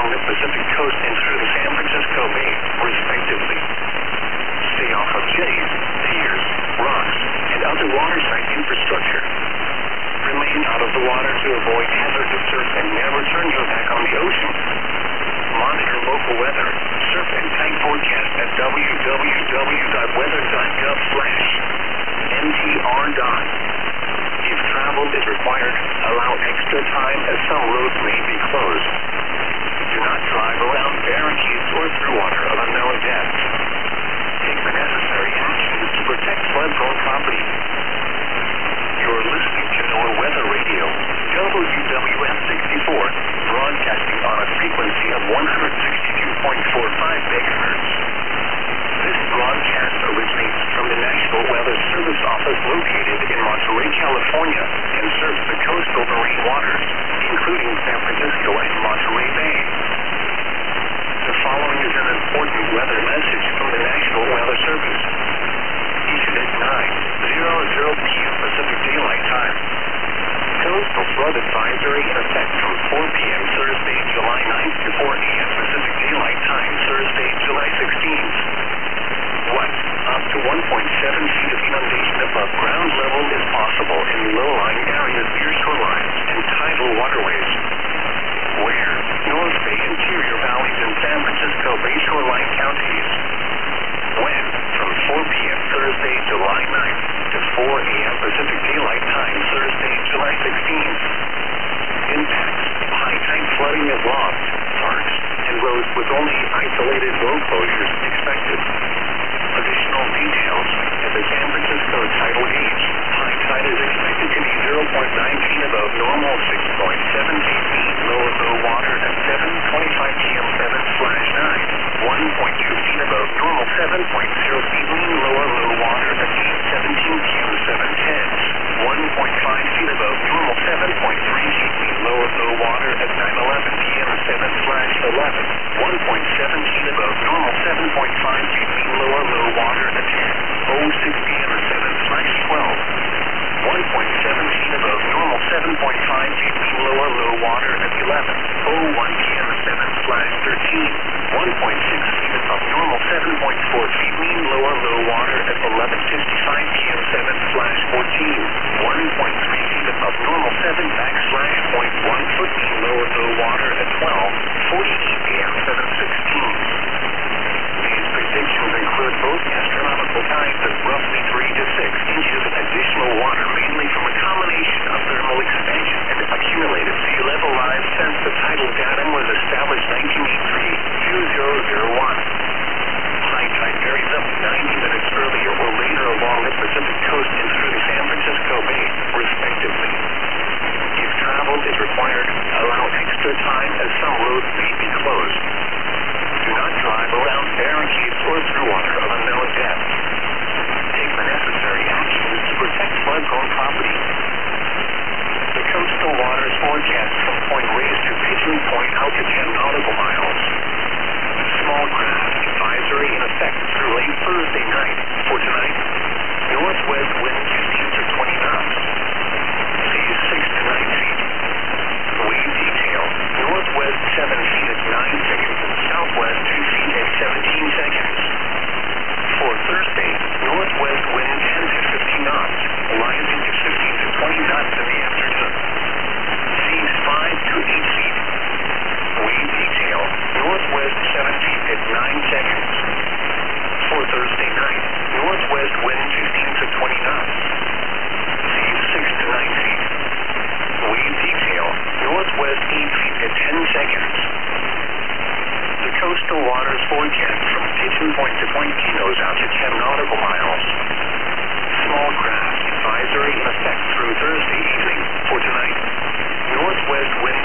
along the Pacific coast and through the San Francisco Bay, respectively. Stay off of jetties, piers, rocks, and other waterside infrastructure. Remain out of the water to avoid hazardous surf and never turn your back on the ocean. Monitor local weather, surf and tide forecast at www.weather.gov/NTR. If travel is required, allow extra time as some roads may be closed. Do not drive around barricades or through water of unknown depths. Take the necessary actions to protect flood-prone property. You're listening to NOAA Weather Radio, WWF-64, broadcasting on a frequency of 162.45 megahertz. This broadcast originates from the National Weather Service Office located in Monterey, California, and serves the coastal marine waters, including San Francisco and Monterey Bay. The following is an important weather message from the National Weather Service. Issued at 9:00 p.m. Pacific Daylight Time. Coastal flood advisory in effect from 4 p.m. Thursday, July 9th to 4 a.m. Pacific Daylight Time, Thursday, July 16th. What? Up to 1.7 feet of inundation above ground level is possible in low-lying areas near shorelines and tidal waterways. Where? North Bay interior valleys in San Francisco Bay shoreline counties. When? From 4 p.m. Thursday, July 9th to 4 a.m. Pacific Daylight Time, Thursday, July 16th. Impacts: high tide flooding of lofts, parks, and roads with only isolated road closures expected. Additional details: at the San Francisco tidal gauge, high tide is expected to be 0.9 feet above normal, 6.7 feet mean low water at 7:25 p.m. 7/9, 1.2 feet above normal, 7.0 feet mean low water at 8:17 p.m. 7/10, 1.5 feet above normal, 7.3 feet mean low water at 9:11 p.m. 7/11, 1.7 feet above normal, 7.5 feet mean low water at 10:06 p.m. 7/12, 1.7 feet above normal, 7.5 feet mean low water at 11:01 p.m. 7/13, 1.6 feet above normal, 7.4 feet mean low water at 11:55 p.m. 7/14, 1.3 feet above normal, 7/.1 foot mean low water at 12:48 p.m. 7/16. These predictions include both astronomical tides of roughly 3 to 6 inches of additional water, mainly from a combination of thermal expansion and accumulated sea level rise since the tidal datum was established 1983-2001. High tide varies up to 90 minutes earlier or later along the Pacific coast and through the San Francisco Bay, respectively. If travel is required, allow extra time as some roads may be closed. Do not drive around barricades or through water of unknown depths. Take the necessary actions to protect flood-prone property. The coastal waters forecast from Point Reyes to Pigeon Point out to 10 nautical miles. Small craft advisory in effect through late Thursday night. For tonight, northwest wind 15 to 20 knots. Seas 6 to 9 feet. Wave detail: northwest 7 feet at 9 seconds and southwest 2 feet at 17 seconds. For Thursday, northwest wind 10 to 15 knots, rising to 15 to 20 knots in the afternoon. Seas 5 to 8 feet. Wave detail: northwest 7 feet at 9 seconds. For Thursday night, northwest wind 15 to 20 knots. Seas 6 to 9 feet. Wave detail: northwest 8 feet at 10 seconds. The coastal waters forecast from Pigeon Point to Point Pinos out to 10 nautical miles. Small craft advisory in effect through Thursday evening. For tonight, northwest wind